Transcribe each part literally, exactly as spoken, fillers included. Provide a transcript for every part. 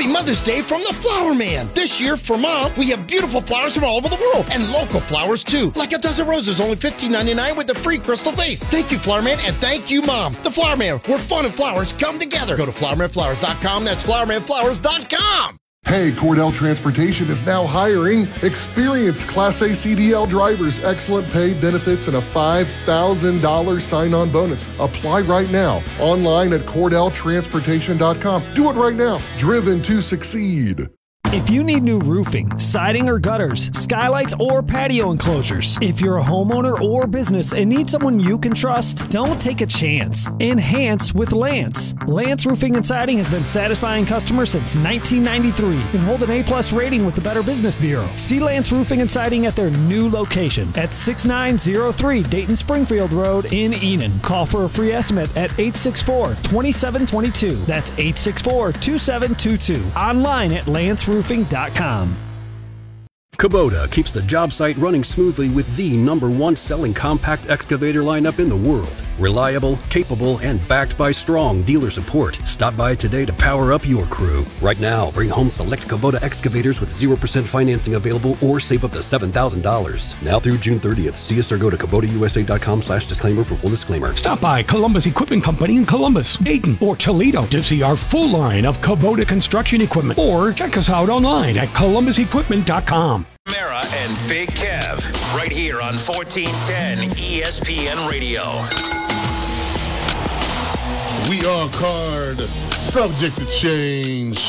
Happy Mother's Day from the Flower Man. This year for Mom, we have beautiful flowers from all over the world and local flowers too. Like a dozen roses, only fifteen ninety-nine with a free crystal vase. Thank you, Flower Man, and thank you, Mom. The Flower Man, where fun and flowers come together. Go to flower man flowers dot com. That's flower man flowers dot com. Hey, Cordell Transportation is now hiring experienced Class A C D L drivers, excellent pay, benefits, and a five thousand dollars sign-on bonus. Apply right now, online at cordell transportation dot com. Do it right now. Driven to succeed. If you need new roofing, siding or gutters, skylights or patio enclosures, if you're a homeowner or business and need someone you can trust, don't take a chance. Enhance with Lance. Lance Roofing and Siding has been satisfying customers since nineteen ninety-three and hold an A-plus rating with the Better Business Bureau. See Lance Roofing and Siding at their new location at six nine zero three Dayton Springfield Road in Enon. Call for a free estimate at eight six four, two seven two two. That's eight six four, two seven two two. Online at lance roofing dot com. Kubota keeps the job site running smoothly with the number one selling compact excavator lineup in the world. Reliable, capable, and backed by strong dealer support. Stop by today to power up your crew. Right now, bring home select Kubota excavators with zero percent financing available or save up to seven thousand dollars. Now through June thirtieth. See us or go to kubota u s a dot com slash disclaimer for full disclaimer. Stop by Columbus Equipment Company in Columbus, Dayton, or Toledo to see our full line of Kubota construction equipment. Or check us out online at columbus equipment dot com. Mara and Big Kev, right here on fourteen ten E S P N Radio. We are card subject to change.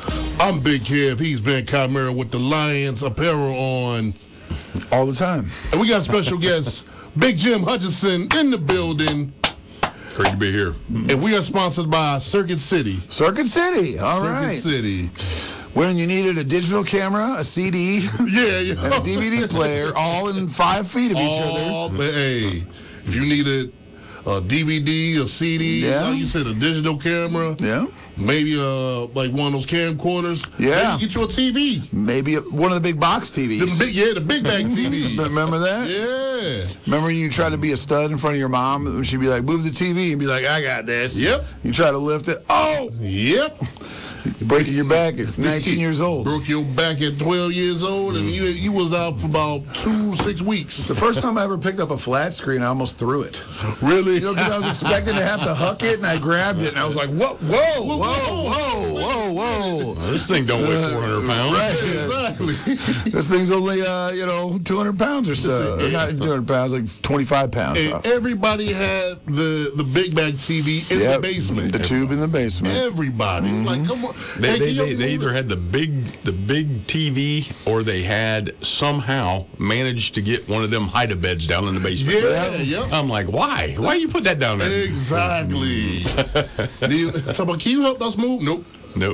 I'm Big Kev. He's Ben Chimera with the Lions apparel on all the time. And we got special guest Big Jim Hutchinson in the building. Great to be here. And we are sponsored by Circuit City. Circuit City. All Circuit right. City. When you needed a digital camera, a C D, yeah, yeah. and a D V D player, all in five feet of each all, other. Hey, if you needed a D V D, a C D, yeah. like you said, a digital camera, yeah, maybe uh like one of those camcorders, yeah, maybe get you a T V, maybe a, one of the big box T Vs. The big, yeah, the big bag T Vs. Remember that? Yeah. Remember when you tried to be a stud in front of your mom, and she'd be like, "Move the T V," and be like, "I got this." Yep. You try to lift it. Oh. Yep. Breaking your back at nineteen years old. Broke your back at twelve years old, and you you was out for about two, six weeks. The first time I ever picked up a flat screen, I almost threw it. Really? You know, because I was expecting to have to huck it, and I grabbed it, and I was like, whoa, whoa, whoa, whoa, whoa, whoa. This thing don't weigh four hundred pounds. Right, exactly. This thing's only, uh, you know, two hundred pounds or so. Or not two hundred pounds, like twenty-five pounds. And everybody had the, the big bag T V in yep, the basement. The tube in the basement. Everybody. Mm-hmm. Like, come on. They, hey, they, you they, they either had the big the big T V or they had somehow managed to get one of them hide-a-beds down in the basement. Yeah, yep. I'm like, why? Why you put that down there? Exactly. you, talk about, can you help us move? Nope. Nope.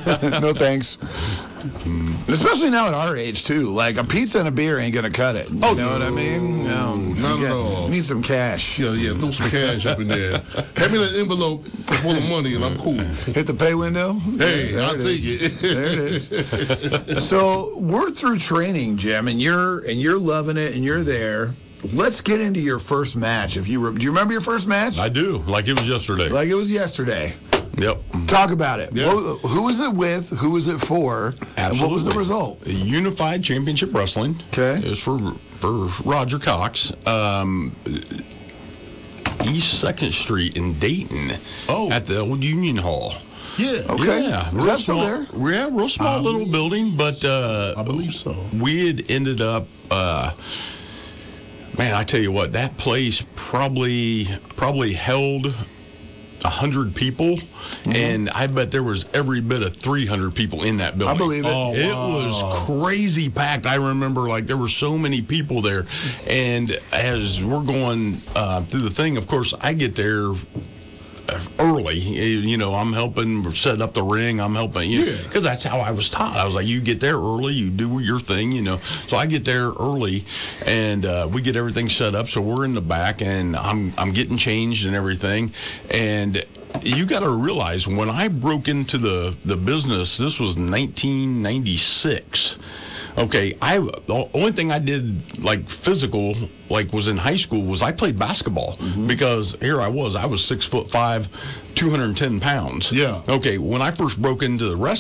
No thanks. Especially now at our age, too. Like, a pizza and a beer ain't going to cut it. You oh, know no, what I mean? No. Not get, at all. Need some cash. Yeah, yeah. Throw some cash up in there. Hand me that envelope full of money, and I'm cool. Hit the pay window. Hey, yeah, I'll it take is. it. There it is. So, we're through training, Jim, and you're and you're loving it, and you're there. Let's get into your first match. If you re- Do you remember your first match? I do. Like it was yesterday. Like it was yesterday. Yep. Talk about it. Yep. Who, who was it with? Who was it for? Absolutely. And what was the result? Unified Championship Wrestling. Okay. It was for for Roger Cox. Um, East second Street in Dayton. Oh. At the old Union Hall. Yeah. Okay. Yeah. Is real that still small, there? Yeah, real small I little believe- building, but uh, I believe so. we had ended up. Uh, man, I tell you what, that place probably probably held a hundred people. Mm-hmm. And I bet there was every bit of three hundred people in that building. I believe it. Oh, It wow. was crazy packed. I remember, like, there were so many people there. And as we're going uh, through the thing, of course, I get there early. You know, I'm helping set up the ring. I'm helping, you know, Yeah. because that's how I was taught. I was like, you get there early, you do your thing, you know. So I get there early, and uh, we get everything set up. So we're in the back, and I'm I'm getting changed and everything. And you got to realize, when I broke into the, the business, this was nineteen ninety-six. Okay, I the only thing I did, like, physical, like, was in high school, was I played basketball. Mm-hmm. Because here I was, I was six foot five, two hundred ten pounds. Yeah. Okay, when I first broke into the wrestling,